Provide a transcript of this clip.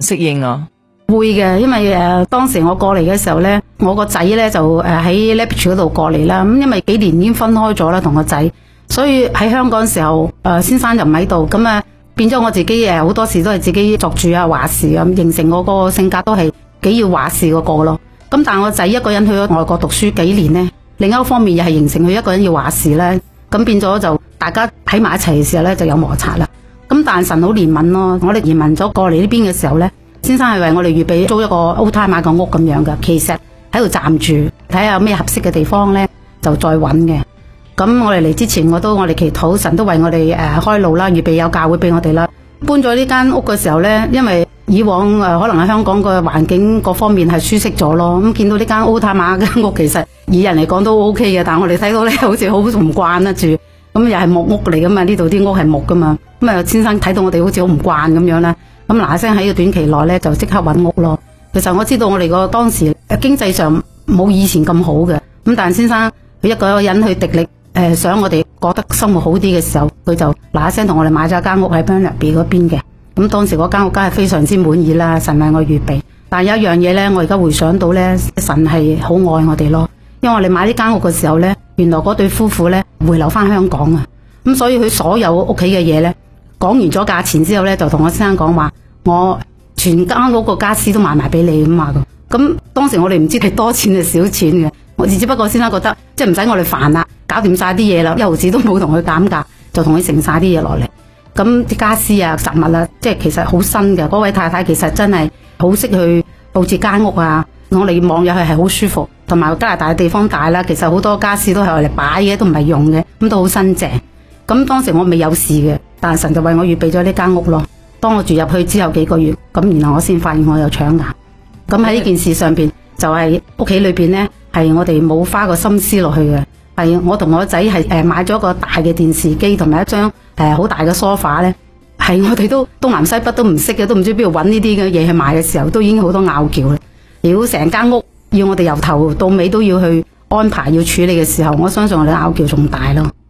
適應啊？ 會嘅，因為當時我過嚟嘅時候咧，我個仔咧就喺 Lethbridge 嗰度過嚟啦。咁因為幾年已經分開咗啦，同個仔，所以喺香港嘅時候，先生就唔喺度，咁變咗我自己好多時都係自己作主啊話事咁，形成我個性格都係幾要話事嗰個咯。咁但係我仔一個人去咗外國讀書幾年呢，另一方面又係形成佢一個人要話事咧，咁變咗就大家喺埋一齊嘅時候咧就有摩擦啦。咁但神好憐憫咯，我哋移民咗過嚟呢邊嘅時候咧，先生係為我哋預備租一個 old timer 嘅屋咁樣嘅，其實喺度暫住，睇下有咩合適嘅地方咧就再揾嘅。咁我哋嚟之前我哋祈禱神都為我哋開路啦，預備有教會俾我哋啦。搬咗呢間屋嘅時候咧，因為以往可能喺香港個環境各方面係舒適咗咯，咁見到呢間 old timer 嘅屋其實以人嚟講都 OK 嘅，但係我哋睇到咧好似好唔慣啦住，咁又係木屋嚟噶嘛，呢度啲屋係木噶嘛，咁先生睇到我哋好似好唔慣咁樣啦，咁嗱聲喺個短期內咧就即刻揾屋咯。其實我知道我哋個當時經濟上冇以前咁好嘅，咁但係先生佢一個人去滴力想我哋覺得生活好啲嘅時候，佢就嗱聲同我哋買咗間屋喺 Burnaby 嗰邊嘅。咁當時嗰間屋梗係非常之滿意啦，神為我預備。但係有一樣嘢咧，我而家回想到咧，神係好愛我哋咯。因為我哋買呢間屋嘅時候咧，原來嗰對夫婦咧回流翻香港啊，咁所以佢所有屋企嘅嘢咧，講完咗價錢之後咧，就同我先生講話，我全間屋個家私都賣埋俾你咁啊。咁當時我哋唔知係多錢定少錢嘅，我只不過先生覺得即係唔使我哋煩啦，搞掂晒啲嘢啦，一毫子都冇同佢減價，就同佢剩晒啲嘢落嚟。咁啲家私啊、雜物啊，即係其實好新嘅。嗰位太太其實真係好識去佈置間屋啊。我哋望入去係好舒服，同埋加拿大嘅地方大啦，其實好多家私都係嚟擺嘅，都唔係用嘅，咁都好新淨。咁當時我未有事嘅，但係神就為我預備咗呢間屋咯。當我住入去之後幾個月，咁然後我先發現我有腸癌。咁喺呢件事上邊，就係屋企裏邊呢，係我哋冇花個心思落去嘅。係我同我仔係買咗個大嘅電視機同埋一張好大嘅梳化咧，係我哋都東南西北都唔識嘅，都唔知邊度揾呢啲嘅嘢去買嘅時候，都已經好多拗撬啦。如果成間屋要我哋由頭到尾都要去安排要處理嘅時候，我相信我哋拗撬仲大咯。